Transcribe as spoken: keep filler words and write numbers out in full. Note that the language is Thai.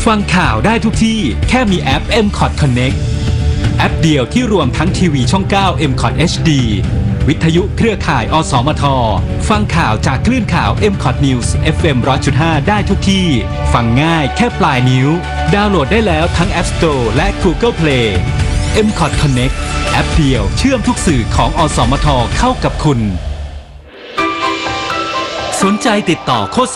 ฟังข่าวได้ทุกที่แค่มีแอป เอ็ม คอท Connect แอปเดียวที่รวมทั้งทีวีช่อง เก้า เอ็ม คอท เอช ดี วิทยุเครือข่าย อสมท ฟังข่าวจากคลื่นข่าว เอ็ม คอท News เอฟ เอ็ม หนึ่งร้อยจุดห้า ได้ทุกที่ ฟังง่ายแค่ปลายนิ้ว ดาวน์โหลดได้แล้วทั้ง App Store และ Google Play เอ็ม คอท Connect แอปเดียวเชื่อมทุกสื่อของอสมทเข้ากับคุณสนใจติดต่อโฆษ